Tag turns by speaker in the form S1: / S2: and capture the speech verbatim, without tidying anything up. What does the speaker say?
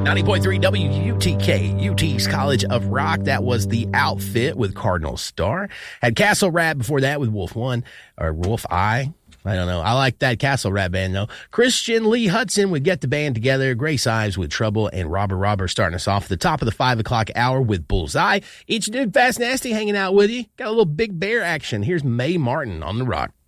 S1: ninety point three W U T K, U T's College of Rock. That was The Outfit with Cardinal Star. Had Castle Rat before that with Wolf One, or Wolf Eye. I don't know. I like that Castle Rat band, though. Christian Lee Hudson would Get the Band Together. Grace Ives with Trouble. And Robert Robert starting us off at the top of the five o'clock hour with Bullseye. Each dude Fast Nasty hanging out with you. Got a little Big Bear action. Here's Mae Martin on the Rock.